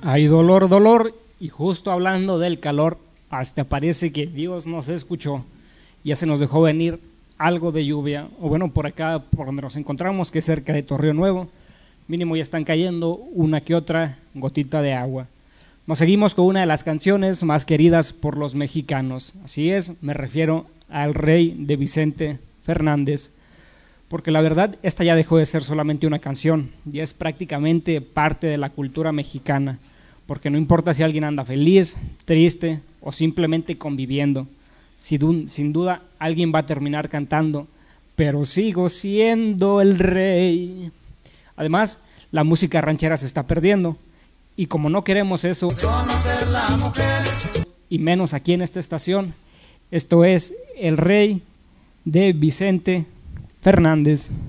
Hay dolor, dolor, y justo hablando del calor, hasta parece que Dios nos escuchó, ya se nos dejó venir algo de lluvia, o bueno, por acá, por donde nos encontramos, que es cerca de Torreón Nuevo, mínimo ya están cayendo una que otra gotita de agua. Nos seguimos con una de las canciones más queridas por los mexicanos, así es, me refiero al Rey de Vicente Fernández, porque la verdad esta ya dejó de ser solamente una canción, ya es prácticamente parte de la cultura mexicana, porque no importa si alguien anda feliz, triste o simplemente conviviendo, sin duda alguien va a terminar cantando, pero sigo siendo el rey. Además, la música ranchera se está perdiendo, y como no queremos eso, y menos aquí en esta estación, esto es el Rey de Vicente Fernández.